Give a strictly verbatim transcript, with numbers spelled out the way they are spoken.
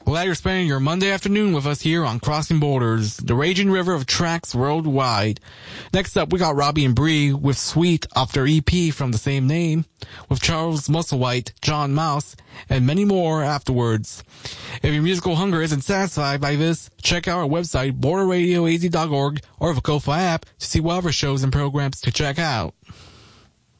Glad you're spending your Monday afternoon with us here on Crossing Borders, the raging river of tracks worldwide. Next up, we got Robbie and Bree with Sweet off their E P from the same name, with Charles Musselwhite, John Mouse, and many more afterwards. If your musical hunger isn't satisfied by this, check out our website, border radio a z dot org, or the Kofa app to see what other shows and programs to check out.